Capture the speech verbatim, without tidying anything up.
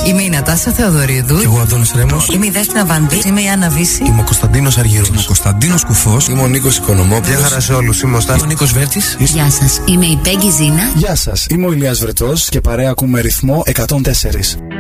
Είμαι η Νατάσα Θεοδωρίδου. Και εγώ Αντώνης Ρέμος. Είμαι η Δέσποινα Βανδύ. Είμαι η Άννα Βύση. Είμαι ο Κωνσταντίνος Αργυρός. Είμαι ο Κωνσταντίνος Κουφός. Είμαι ο Νίκος Οικονομόπουλος. Γεια χαρά σε όλους. Είμαι ο Στάθης. Είμαι ο Νίκος Βέρτης. Γεια σας. Είμαι η Πέγγι Ζήνα. Γεια σας. Είμαι ο Ηλίας Βρετός και παρέα ακούμε ρυθμό εκατόν τέσσερα.